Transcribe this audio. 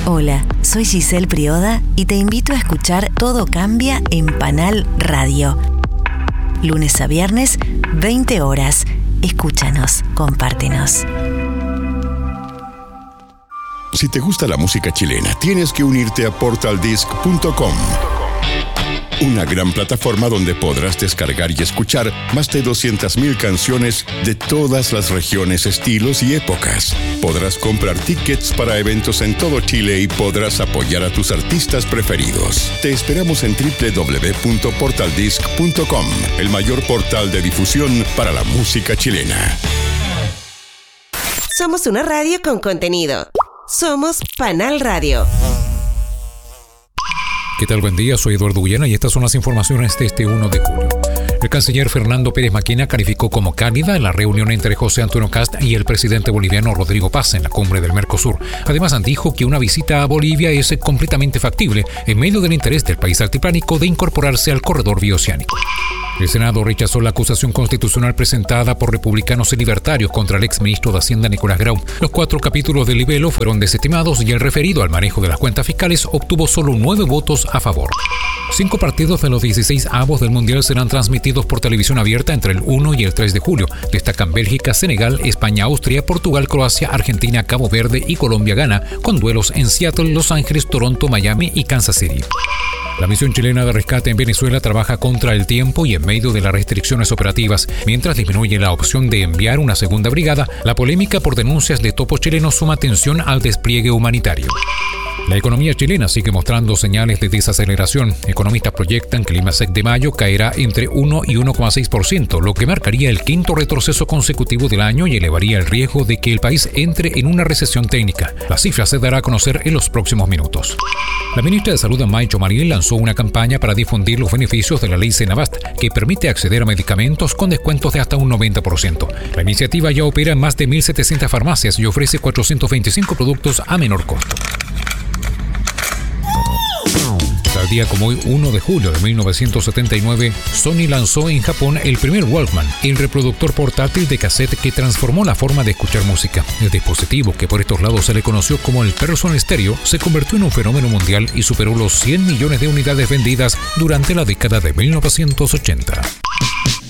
Hola, soy Giselle Prioda y te invito a escuchar Todo Cambia en Panal Radio. Lunes a viernes, 20 horas. Escúchanos, compártenos. Si te gusta la música chilena, tienes que unirte a portaldisc.com. Una gran plataforma donde podrás descargar y escuchar más de 200.000 canciones de todas las regiones, estilos y épocas. Podrás comprar tickets para eventos en todo Chile y podrás apoyar a tus artistas preferidos. Te esperamos en www.portaldisc.com, el mayor portal de difusión para la música chilena. Somos una radio con contenido. Somos Panal Radio. ¿Qué tal? Buen día, soy Eduardo Guillena y estas son las informaciones de este 1 de julio. El canciller Fernando Pérez Maquina calificó como cálida la reunión entre José Antonio Kast y el presidente boliviano Rodrigo Paz en la cumbre del Mercosur. Además, dijo que una visita a Bolivia es completamente factible en medio del interés del país altiplánico de incorporarse al corredor bioceánico. El Senado rechazó la acusación constitucional presentada por republicanos y libertarios contra el exministro de Hacienda Nicolás Grau. Los 4 capítulos del libelo fueron desestimados y el referido al manejo de las cuentas fiscales obtuvo solo 9 votos a favor. 5 partidos de los 16 avos del Mundial serán transmitidos por televisión abierta entre el 1 y el 3 de julio. Destacan Bélgica, Senegal, España, Austria, Portugal, Croacia, Argentina, Cabo Verde y Colombia-Ghana, con duelos en Seattle, Los Ángeles, Toronto, Miami y Kansas City. La misión chilena de rescate en Venezuela trabaja contra el tiempo y en medio de las restricciones operativas. Mientras disminuye la opción de enviar una segunda brigada, la polémica por denuncias de topos chilenos suma atención al despliegue humanitario. La economía chilena sigue mostrando señales de desaceleración. Economistas proyectan que el IMASEC de mayo caerá entre 1 y 1,6%, lo que marcaría el 5º retroceso consecutivo del año y elevaría el riesgo de que el país entre en una recesión técnica. La cifra se dará a conocer en los próximos minutos. La ministra de Salud, Maicho Marín, lanzó una campaña para difundir los beneficios de la ley Senabast, que permite acceder a medicamentos con descuentos de hasta un 90%. La iniciativa ya opera en más de 1.700 farmacias y ofrece 425 productos a menor costo. Tal día como hoy, 1 de julio de 1979, Sony lanzó en Japón el primer Walkman, el reproductor portátil de cassette que transformó la forma de escuchar música. El dispositivo, que por estos lados se le conoció como el Personal Stereo, se convirtió en un fenómeno mundial y superó los 100 millones de unidades vendidas durante la década de 1980.